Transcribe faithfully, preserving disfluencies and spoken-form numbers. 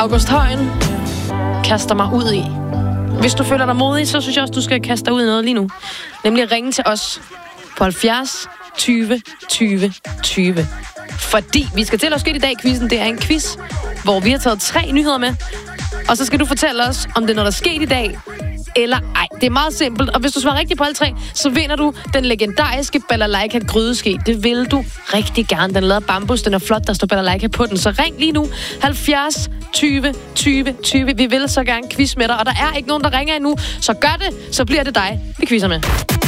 August Højen kaster mig ud i. Hvis du føler dig modig, så synes jeg også, du skal kaste dig ud i noget lige nu. Nemlig at ringe til os på halvfjerds tyve tyve tyve. Fordi vi skal til at ske i dag, quizzen. Det er en quiz, hvor vi har taget tre nyheder med. Og så skal du fortælle os, om det er noget, der er sket i dag, eller ej. Det er meget simpelt, og hvis du svarer rigtigt på alle tre, så vinder du den legendariske balalaika grydeske. Det vil du rigtig gerne. Den er lavet af bambus, den er flot, der står balalaika på den. Så ring lige nu, halvfjerds tyve tyve tyve. Vi vil så gerne quiz med dig, og der er ikke nogen, der ringer endnu. Så gør det, så bliver det dig, vi quizzer med.